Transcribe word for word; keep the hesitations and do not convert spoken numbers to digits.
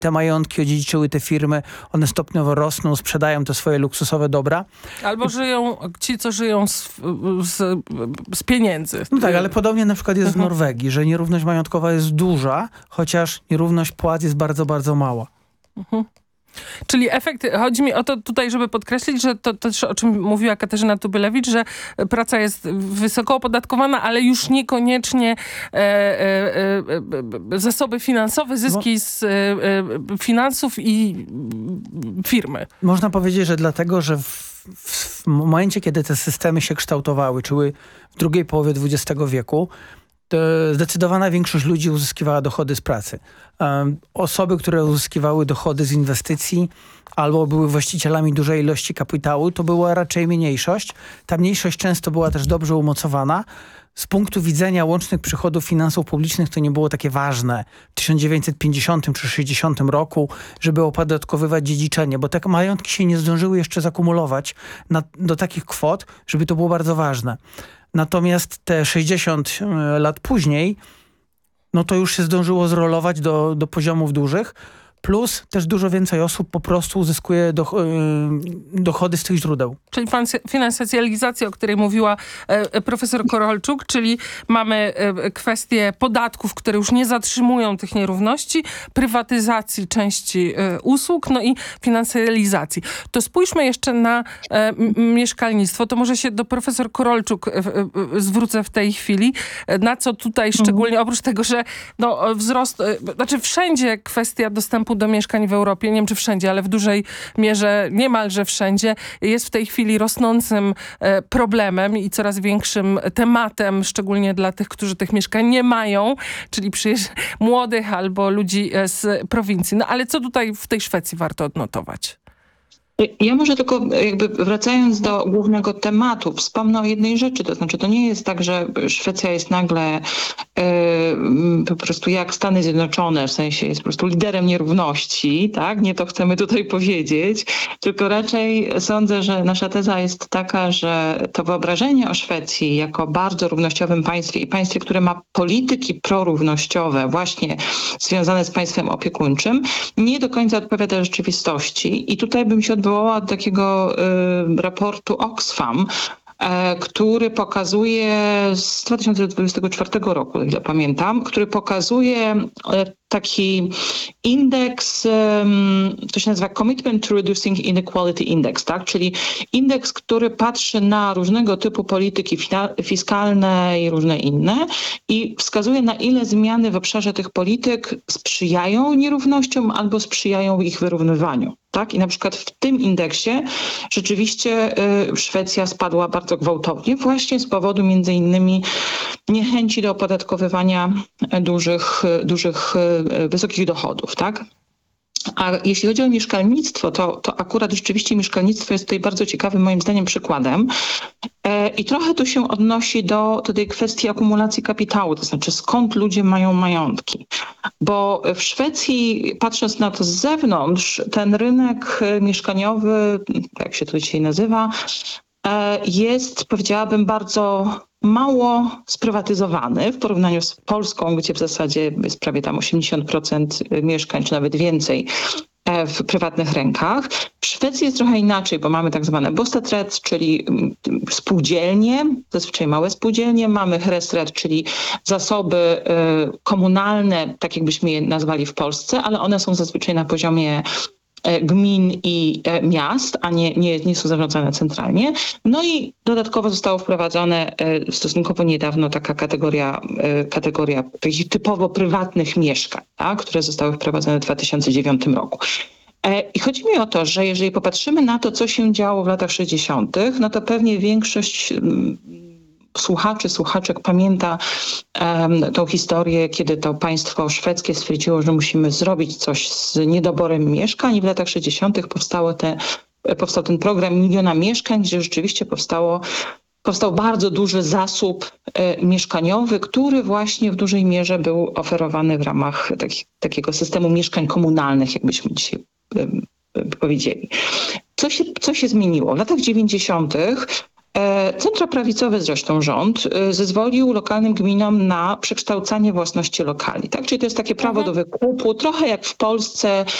te majątki, odziedziczyły te firmy, one stopniowo rosną, sprzedają te swoje luksusowe dobra. Albo żyją, ci co żyją z, z, z pieniędzy. No tak, ale podobnie na przykład jest Mhm. w Norwegii, że nierówność majątkowa jest duża, chociaż nierówność płac jest bardzo, bardzo mała. Mhm. Czyli efekt, chodzi mi o to tutaj, żeby podkreślić, że to też, o czym mówiła Katarzyna Tubylewicz, że praca jest wysoko opodatkowana, ale już niekoniecznie e, e, e, zasoby finansowe, zyski z e, e, finansów i firmy. Można powiedzieć, że dlatego, że w, w, w momencie, kiedy te systemy się kształtowały, czyli w drugiej połowie dwudziestego wieku, zdecydowana większość ludzi uzyskiwała dochody z pracy. Um, osoby, które uzyskiwały dochody z inwestycji albo były właścicielami dużej ilości kapitału, to była raczej mniejszość. Ta mniejszość często była też dobrze umocowana. Z punktu widzenia łącznych przychodów finansów publicznych to nie było takie ważne w tysiąc dziewięćset pięćdziesiątym czy sześćdziesiątym roku, żeby opodatkowywać dziedziczenie, bo te majątki się nie zdążyły jeszcze zakumulować na, do takich kwot, żeby to było bardzo ważne. Natomiast te sześćdziesiąt lat później, no to już się zdążyło zrolować do, do poziomów dużych, plus też dużo więcej osób po prostu uzyskuje do, yy, dochody z tych źródeł. Czyli finansjalizacja, o której mówiła e, profesor Korolczuk, czyli mamy e, kwestie podatków, które już nie zatrzymują tych nierówności, prywatyzacji części e, usług, no i finansjalizacji. To spójrzmy jeszcze na e, mieszkalnictwo. To może się do profesor Korolczuk e, e, zwrócę w tej chwili. E, na co tutaj szczególnie, mhm. oprócz tego, że no, wzrost, e, znaczy wszędzie kwestia dostępu do mieszkań w Europie, nie wiem czy wszędzie, ale w dużej mierze, niemalże wszędzie, jest w tej chwili rosnącym e, problemem i coraz większym tematem, szczególnie dla tych, którzy tych mieszkań nie mają, czyli przyjeżdż- młodych albo ludzi e, z prowincji. No ale co tutaj w tej Szwecji warto odnotować? Ja może tylko jakby wracając do głównego tematu, wspomnę o jednej rzeczy, to znaczy to nie jest tak, że Szwecja jest nagle y, po prostu jak Stany Zjednoczone, w sensie jest po prostu liderem nierówności, tak? Nie to chcemy tutaj powiedzieć, tylko raczej sądzę, że nasza teza jest taka, że to wyobrażenie o Szwecji jako bardzo równościowym państwie i państwie, które ma polityki prorównościowe właśnie związane z państwem opiekuńczym, nie do końca odpowiada rzeczywistości i tutaj bym się odwołała od takiego y, raportu Oxfam, y, który pokazuje z dwa tysiące dwudziestego czwartego roku, o ile pamiętam, który pokazuje y, taki indeks, um, to się nazywa Commitment to Reducing Inequality Index, tak? Czyli indeks, który patrzy na różnego typu polityki fiskalne i różne inne i wskazuje, na ile zmiany w obszarze tych polityk sprzyjają nierównościom albo sprzyjają ich wyrównywaniu. Tak? I na przykład w tym indeksie rzeczywiście y, Szwecja spadła bardzo gwałtownie właśnie z powodu między innymi niechęci do opodatkowywania dużych, dużych wysokich dochodów, tak? A jeśli chodzi o mieszkalnictwo, to, to akurat rzeczywiście mieszkalnictwo jest tutaj bardzo ciekawym moim zdaniem przykładem. E, I trochę to się odnosi do, do tej kwestii akumulacji kapitału, to znaczy skąd ludzie mają majątki. Bo w Szwecji, patrząc na to z zewnątrz, ten rynek mieszkaniowy, jak się to dzisiaj nazywa, e, jest, powiedziałabym, bardzo mało sprywatyzowany w porównaniu z Polską, gdzie w zasadzie jest prawie tam osiemdziesiąt procent mieszkań, czy nawet więcej w prywatnych rękach. W Szwecji jest trochę inaczej, bo mamy tak zwane bostadsrätt, czyli spółdzielnie, zazwyczaj małe spółdzielnie. Mamy hyresrätt, czyli zasoby komunalne, tak jakbyśmy je nazwali w Polsce, ale one są zazwyczaj na poziomie gmin i miast, a nie, nie, nie są zarządzane centralnie. No i dodatkowo zostało wprowadzone stosunkowo niedawno taka kategoria, kategoria takich typowo prywatnych mieszkań, tak, które zostały wprowadzone w dwa tysiące dziewiątym roku. I chodzi mi o to, że jeżeli popatrzymy na to, co się działo w latach sześćdziesiątych, no to pewnie większość słuchaczy, słuchaczek pamięta um, tą historię, kiedy to państwo szwedzkie stwierdziło, że musimy zrobić coś z niedoborem mieszkań i w latach sześćdziesiątych powstało te, powstał ten program Miliona Mieszkań, gdzie rzeczywiście powstało Powstał bardzo duży zasób e, mieszkaniowy, który właśnie w dużej mierze był oferowany w ramach taki, takiego systemu mieszkań komunalnych, jakbyśmy dzisiaj e, e, powiedzieli. Co się, co się zmieniło? W latach dziewięćdziesiątych Centroprawicowy zresztą rząd zezwolił lokalnym gminom na przekształcanie własności lokali. Tak? Czyli to jest takie prawo do wykupu, trochę jak w Polsce